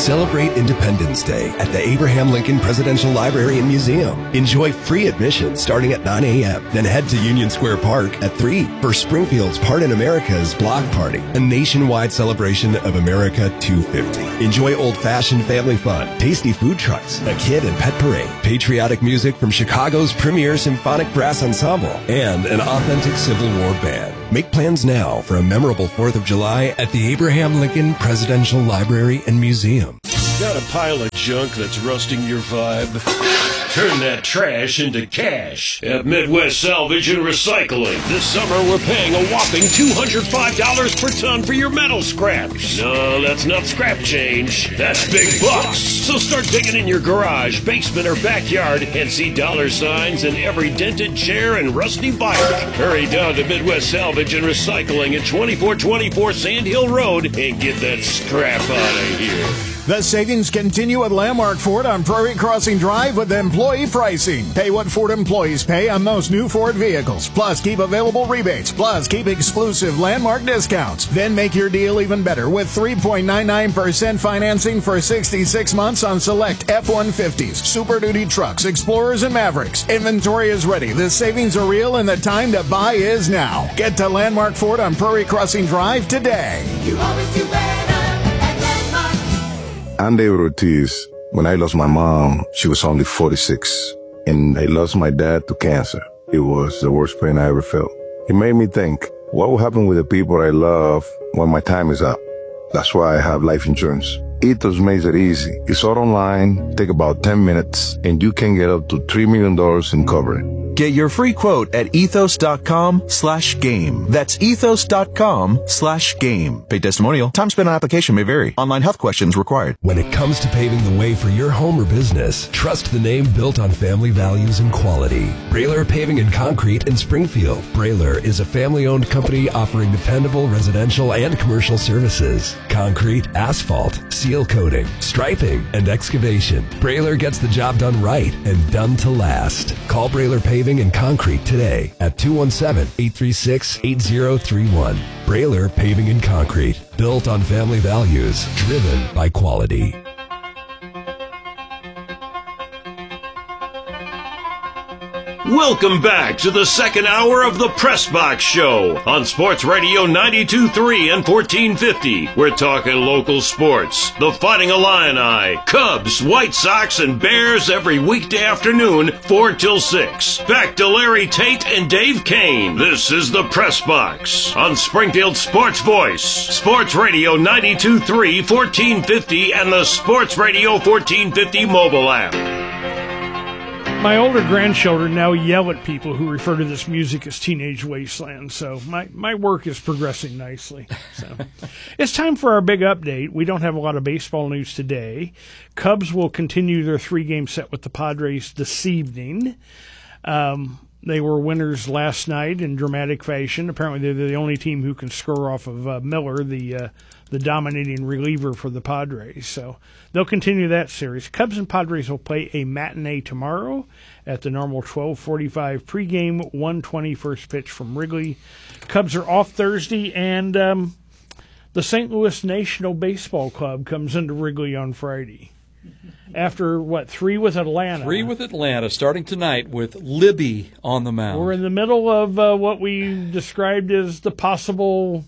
Celebrate Independence Day at the Abraham Lincoln Presidential Library and Museum. Enjoy free admission starting at 9 a.m. Then head to Union Square Park at 3 for Springfield's Part in America's Block Party, a nationwide celebration of America 250. Enjoy old-fashioned family fun, tasty food trucks, a kid and pet parade, patriotic music from Chicago's premier symphonic brass ensemble, and an authentic Civil War band. Make plans now for a memorable 4th of July at the Abraham Lincoln Presidential Library and Museum. Got a pile of junk that's rusting your vibe? Turn that trash into cash at Midwest Salvage and Recycling. This summer, we're paying a whopping $205 per ton for your metal scraps. No, that's not scrap change. That's big bucks. So start digging in your garage, basement, or backyard and see dollar signs in every dented chair and rusty bike. Hurry down to Midwest Salvage and Recycling at 2424 Sand Hill Road and get that scrap out of here. The savings continue at Landmark Ford on Prairie Crossing Drive with employee pricing. Pay what Ford employees pay on most new Ford vehicles. Plus, keep available rebates. Plus, keep exclusive Landmark discounts. Then make your deal even better with 3.99% financing for 66 months on select F-150s, Super Duty trucks, Explorers, and Mavericks. Inventory is ready. The savings are real, and the time to buy is now. Get to Landmark Ford on Prairie Crossing Drive today. You always do better. I'm David Ortiz. When I lost my mom, she was only 46, and I lost my dad to cancer. It was the worst pain I ever felt. It made me think, what will happen with the people I love when my time is up? That's why I have life insurance. Ethos makes it easy. It's all online, take about 10 minutes, and you can get up to $3 million in coverage. Get your free quote at ethos.com/game. That's ethos.com/game. Paid testimonial. Time spent on application may vary. Online health questions required. When it comes to paving the way for your home or business, trust the name built on family values and quality. Brailer Paving and Concrete in Springfield. Brailer is a family-owned company offering dependable residential and commercial services. Concrete, asphalt, seal coating, striping, and excavation. Brailer gets the job done right and done to last. Call Brailer Paving and Concrete today at 217-836-8031. Brailer Paving and Concrete, built on family values, driven by quality. Welcome back to the second hour of the Press Box Show on Sports Radio 92.3 and 1450. We're talking local sports. The Fighting Illini, Cubs, White Sox, and Bears every weekday afternoon, 4 till 6. Back to Larry Tate and Dave Kane. This is the Press Box on Springfield Sports Voice. Sports Radio 92.3, 1450, and the Sports Radio 1450 mobile app. My older grandchildren now yell at people who refer to this music as Teenage Wasteland, so my work is progressing nicely. So it's time for our big update. We don't have a lot of baseball news today. Cubs will continue their 3-game set with the Padres this evening. They were winners last night in dramatic fashion. Apparently they're the only team who can score off of Miller, the dominating reliever for the Padres. So they'll continue that series. Cubs and Padres will play a matinee tomorrow at the normal 12:45 pregame, 1:20 first pitch from Wrigley. Cubs are off Thursday, and the St. Louis National Baseball Club comes into Wrigley on Friday. After, 3 with Atlanta? 3 with Atlanta, starting tonight with Libby on the mound. We're in the middle of what we described as the possible,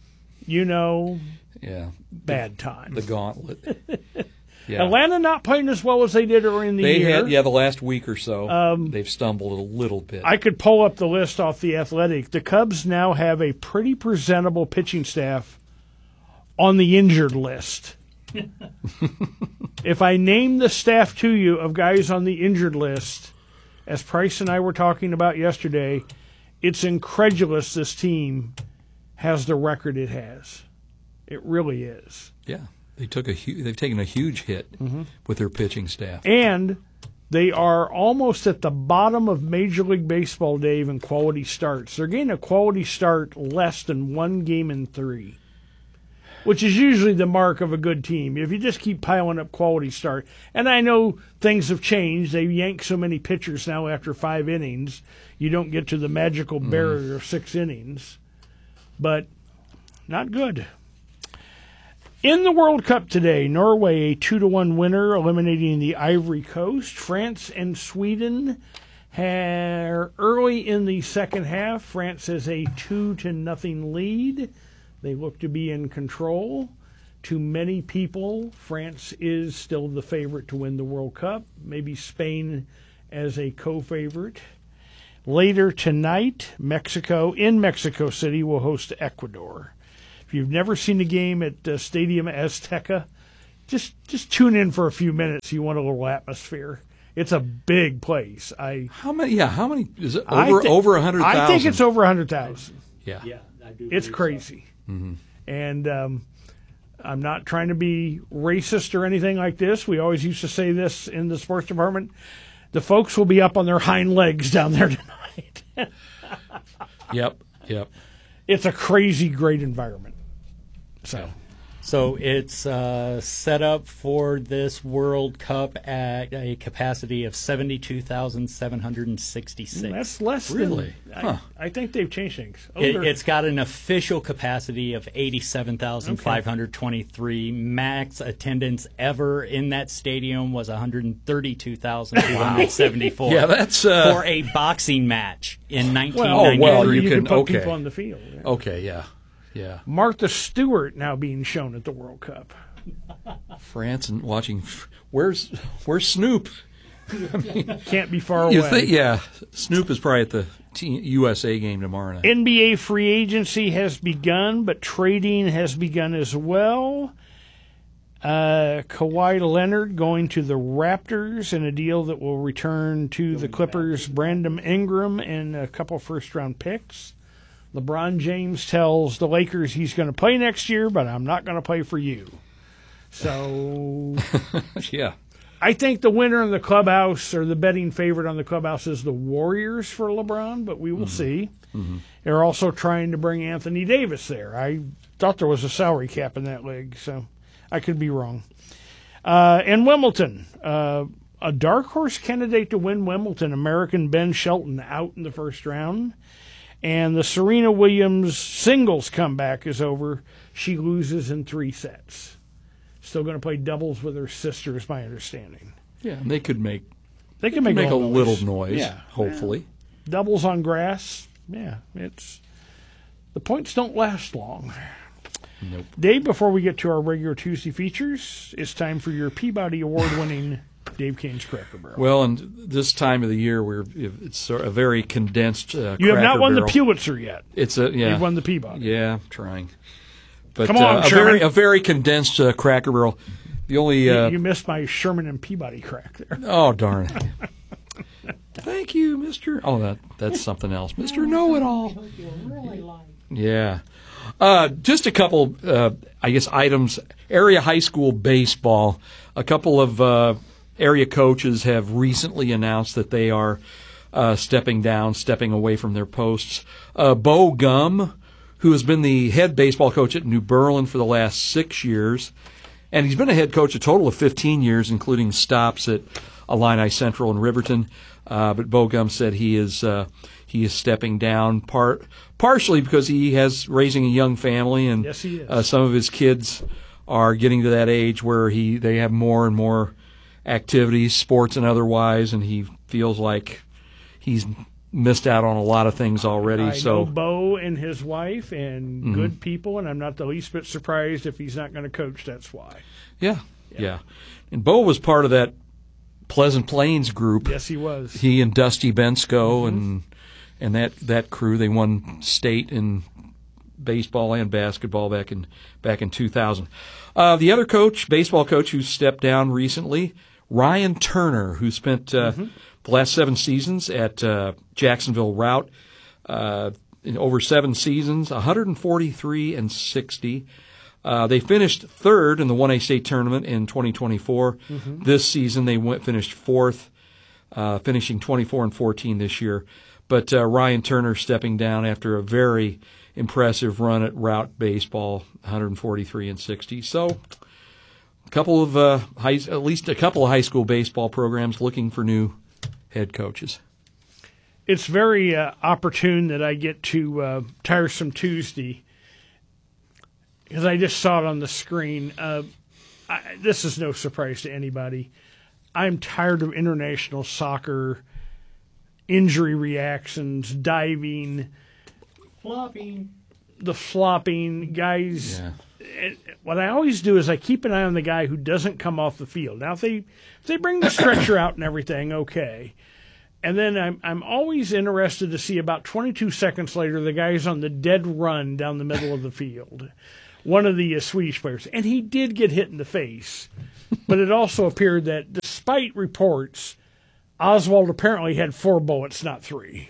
bad time. The gauntlet. Yeah. Atlanta not playing as well as they did earlier in the year. The last week or so, they've stumbled a little bit. I could pull up the list off The Athletic. The Cubs now have a pretty presentable pitching staff on the injured list. If I name the staff to you of guys on the injured list, as Price and I were talking about yesterday, it's incredulous this team has the record it has. It really is. Yeah, they've taken a huge hit with their pitching staff. And they are almost at the bottom of Major League Baseball, Dave, in quality starts. They're getting a quality start less than 1 game in 3. Which is usually the mark of a good team. If you just keep piling up quality start. And I know things have changed. They yank so many pitchers now after 5 innings. You don't get to the magical barrier of 6 innings. But not good. In the World Cup today, Norway a 2-1 winner, eliminating the Ivory Coast. France and Sweden early in the second half. France has a 2-0 lead. They look to be in control. To many people, France is still the favorite to win the World Cup. Maybe Spain as a co-favorite. Later tonight, Mexico in Mexico City will host Ecuador. If you've never seen a game at Stadium Azteca, just tune in for a few minutes. You want a little atmosphere. It's a big place. How many? Yeah, how many is it? Over 100,000. I think it's over 100,000. Yeah, I do. It's crazy. Mm-hmm. And I'm not trying to be racist or anything like this. We always used to say this in the sports department. The folks will be up on their hind legs down there tonight. Yep. It's a crazy great environment. So it's set up for this World Cup at a capacity of 72,766. That's less really? Than I think they've changed things. It's got an official capacity of 87,523. Max attendance ever in that stadium was 132,274. Yeah, that's for a boxing match in 1993. You can put people on the field. Yeah. Okay, yeah. Martha Stewart now being shown at the World Cup. France and watching. Where's Snoop? I mean, can't be far away. Snoop is probably at the USA game tomorrow night. NBA free agency has begun, but trading has begun as well. Kawhi Leonard going to the Raptors in a deal that will return to the Clippers Brandon Ingram and a couple first-round picks. LeBron James tells the Lakers he's going to play next year, but I'm not going to play for you. So, yeah. I think the winner in the clubhouse, or the betting favorite on the clubhouse, is the Warriors for LeBron, but we will see. Mm-hmm. They're also trying to bring Anthony Davis there. I thought there was a salary cap in that league, so I could be wrong. And Wimbledon, a dark horse candidate to win Wimbledon, American Ben Shelton, out in the first round. And the Serena Williams singles comeback is over. She loses in 3 sets. Still going to play doubles with her sister, is my understanding. Yeah, and they could make a little noise, hopefully. Yeah. Doubles on grass, it's the points don't last long. Nope. Dave, before we get to our regular Tuesday features, it's time for your Peabody Award-winning Dave Kane's Cracker Barrel. Well, and this time of the year, it's a very condensed Cracker You have not won Barrel. the Pulitzer yet. You've won the Peabody. Yeah, I'm trying. But come on, a very condensed Cracker Barrel. The only you missed my Sherman and Peabody crack there. Oh, darn. Thank you, Mr. Oh, that's something else. Mr. Know-It-All. Yeah. Just a couple, items. Area high school baseball. A couple of area coaches have recently announced that they are stepping away from their posts. Bo Gum, who has been the head baseball coach at New Berlin for the last 6 years, and he's been a head coach a total of 15 years, including stops at Illini Central and Riverton. But Bo Gum said he is stepping down partially because he has raising a young family, and yes, he is. Some of his kids are getting to that age where they have more and more activities, sports and otherwise, and he feels like he's missed out on a lot of things already. I know Bo and his wife and good people, and I'm not the least bit surprised if he's not going to coach. That's why. Yeah. And Bo was part of that Pleasant Plains group. Yes, he was. He and Dusty Bensko and that crew. They won state in baseball and basketball back in 2000. The other baseball coach who stepped down recently, Ryan Turner, who spent the last 7 seasons at Jacksonville Route, in over 7 seasons, 143-60. They finished third in the 1A state tournament in 2024. This season they finished 4th, finishing 24-14 this year. But Ryan Turner stepping down after a very impressive run at Route baseball, 143-60. So at least a couple of high school baseball programs looking for new head coaches. It's very opportune that I get to Tiresome Tuesday. because I just saw it on the screen. This is no surprise to anybody. I'm tired of international soccer injury reactions, diving, the flopping guys. Yeah. What I always do is I keep an eye on the guy who doesn't come off the field. Now, if they bring the stretcher out and everything, okay. And then I'm always interested to see about 22 seconds later, the guy's on the dead run down the middle of the field. One of the Swedish players. And he did get hit in the face. But it also appeared that despite reports, Oswald apparently had 4 bullets, not 3.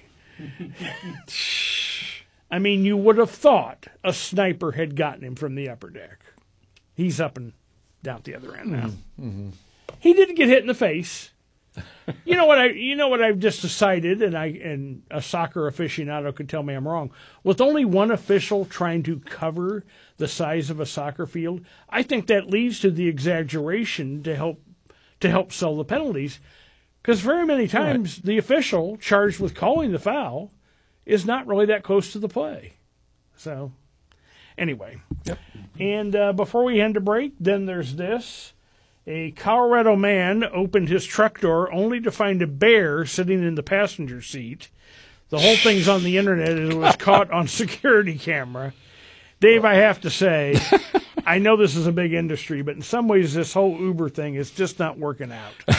I mean, you would have thought a sniper had gotten him from the upper deck. He's up and down at the other end now. Mm-hmm. He didn't get hit in the face. You know what I've just decided, and a soccer aficionado could tell me I'm wrong. With only one official trying to cover the size of a soccer field, I think that leads to the exaggeration to help sell the penalties, because very many times the official charged with calling the foul is not really that close to the play. So, anyway. Yep. And before we end the break, then there's this. A Colorado man opened his truck door only to find a bear sitting in the passenger seat. The whole thing's on the internet, and it was caught on security camera. Dave, I have to say, I know this is a big industry, but in some ways this whole Uber thing is just not working out.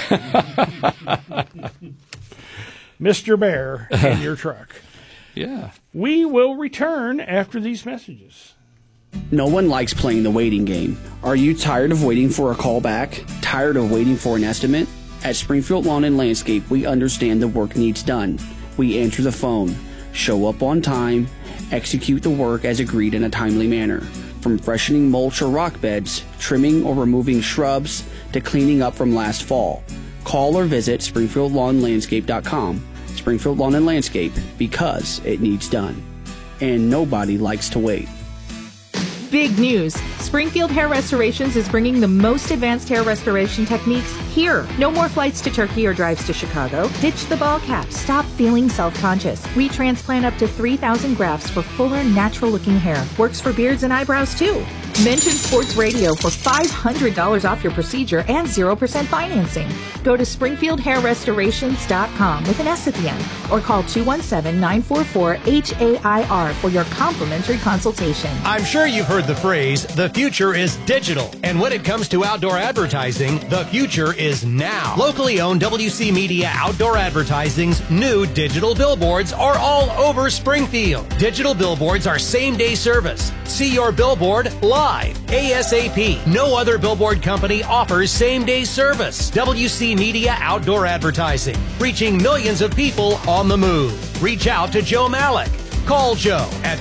Mr. Bear in your truck. Yeah. We will return after these messages. No one likes playing the waiting game. Are you tired of waiting for a call back? Tired of waiting for an estimate? At Springfield Lawn and Landscape, we understand the work needs done. We answer the phone, show up on time, execute the work as agreed in a timely manner. From freshening mulch or rock beds, trimming or removing shrubs, to cleaning up from last fall. Call or visit SpringfieldLawnLandscape.com. Springfield Lawn and Landscape, because it needs done. And nobody likes to wait. Big news! Springfield Hair Restorations is bringing the most advanced hair restoration techniques here. No more flights to Turkey or drives to Chicago. Ditch the ball cap. Stop feeling self-conscious. We transplant up to 3,000 grafts for fuller, natural-looking hair. Works for beards and eyebrows, too. Mention Sports Radio for $500 off your procedure and 0% financing. Go to SpringfieldHairRestorations.com with an S at the end, or call 217-944-HAIR for your complimentary consultation. I'm sure you've heard the phrase, the future is digital. And when it comes to outdoor advertising, the future is now. Locally owned WC Media Outdoor Advertising's new digital billboards are all over Springfield. Digital billboards are same-day service. See your billboard live, ASAP. No other billboard company offers same-day service. WC Media Outdoor Advertising, reaching millions of people on the move. Reach out to Joe Malik. Call Joe at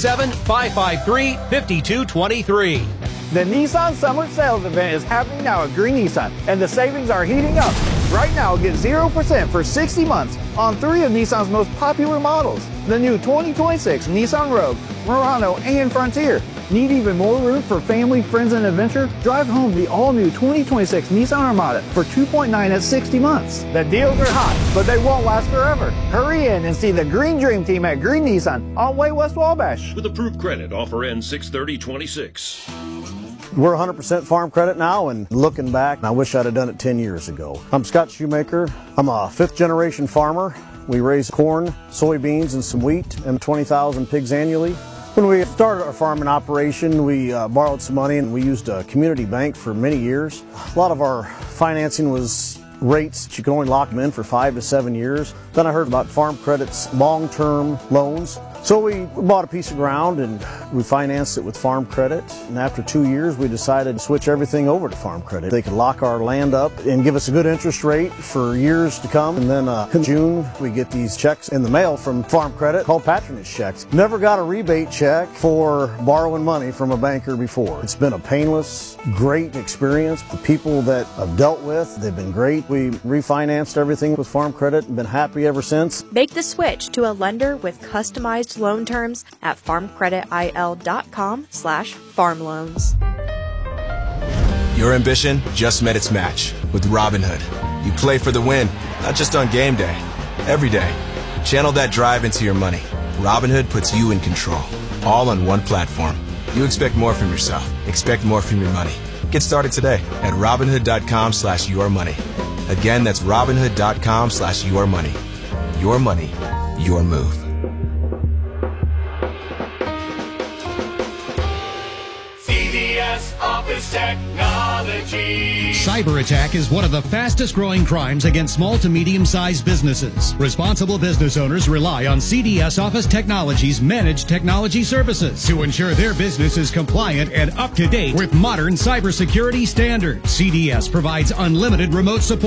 217-553-5223. The Nissan Summer Sales Event is happening now at Green Nissan, and the savings are heating up. Right now, get 0% for 60 months on 3 of Nissan's most popular models. The new 2026 Nissan Rogue, Murano, and Frontier. Need even more room for family, friends, and adventure? Drive home the all-new 2026 Nissan Armada for $2.9 at 60 months. The deals are hot, but they won't last forever. Hurry in and see the Green Dream Team at Green Nissan on Way West Wabash. With approved credit, offer ends 6/30/26. We're 100% farm credit now, and looking back, I wish I'd have done it 10 years ago. I'm Scott Shoemaker. I'm a 5th-generation farmer. We raise corn, soybeans, and some wheat, and 20,000 pigs annually. When we started our farming operation, we borrowed some money, and we used a community bank for many years. A lot of our financing was rates. You could only lock them in for 5 to 7 years. Then I heard about Farm Credit's long-term loans. So we bought a piece of ground and we financed it with Farm Credit. And after 2 years, we decided to switch everything over to Farm Credit. They could lock our land up and give us a good interest rate for years to come. And then in June, we get these checks in the mail from Farm Credit called patronage checks. Never got a rebate check for borrowing money from a banker before. It's been a painless, great experience. The people that I've dealt with, they've been great. We refinanced everything with Farm Credit and been happy ever since. Make the switch to a lender with customized loan terms at farmcreditil.com/farmloans. Your ambition just met its match with Robinhood. You play for the win, not just on game day, every day. Channel that drive into your money. Robinhood puts you in control, all on one platform. You expect more from yourself. Expect more from your money. Get started today at Robinhood.com/yourmoney. Again, that's Robinhood.com/yourmoney. Your money, your move. CDS Office Technology. Cyber attack is one of the fastest growing crimes against small to medium-sized businesses. Responsible business owners rely on CDS Office Technology's managed technology services to ensure their business is compliant and up to date with modern cybersecurity standards. CDS provides unlimited remote support